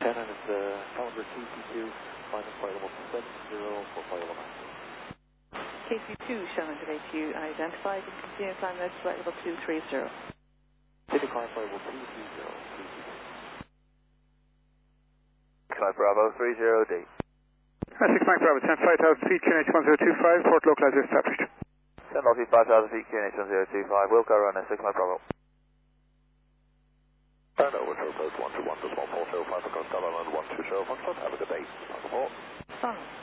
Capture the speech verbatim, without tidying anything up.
ten and it's uh, calendar K C two, final flight level seven zero for flight level nine. K C two shown on today to you identified and continue climb this flight level two three zero. City climb flight level two three zero. Five Bravo three zero D. Uh, six Mike Bravo, ten five thousand feet, Q N H one zero two five, port localizer established. ten feet, five thousand feet, Q N H one zero two five, Wilco runner, six Mike Bravo. And over to post one two one, decimal four zero five, across Island one two zero, Foxtrot, have a good day. Foxtrot. Follow.